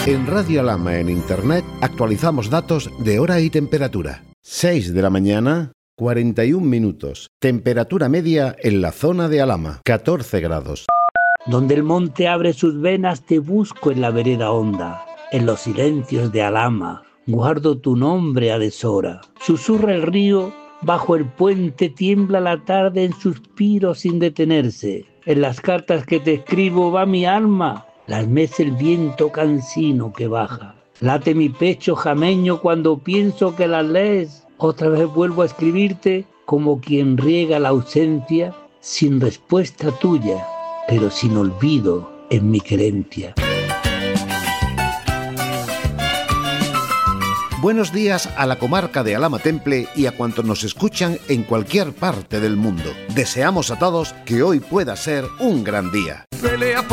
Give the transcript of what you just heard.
En Radio Alhama en Internet actualizamos datos de hora y temperatura. 6 de la mañana, 41 minutos. Temperatura media en la zona de Alhama, 14 grados. Donde el monte abre sus venas te busco en la vereda honda. En los silencios de Alhama guardo tu nombre a deshora. Susurra el río, bajo el puente tiembla la tarde en suspiros sin detenerse. En las cartas que te escribo va mi alma, las mece el viento cansino que baja. Late mi pecho jameño cuando pienso que las lees. Otra vez vuelvo a escribirte como quien riega la ausencia, sin respuesta tuya, pero sin olvido en mi querencia. Buenos días a la comarca de Alhama Temple y a cuantos nos escuchan en cualquier parte del mundo. Deseamos a todos que hoy pueda ser un gran día. Pelea